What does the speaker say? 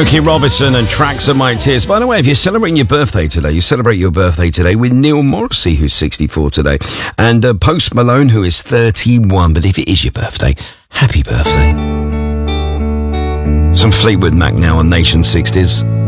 Smokey Robinson and Tracks of My Tears. By the way, if you're celebrating your birthday today, you celebrate your birthday today with Neil Morrissey, who's 64 today, and Post Malone, who is 31. But if it is your birthday, happy birthday. Some Fleetwood Mac now on Nation 60s.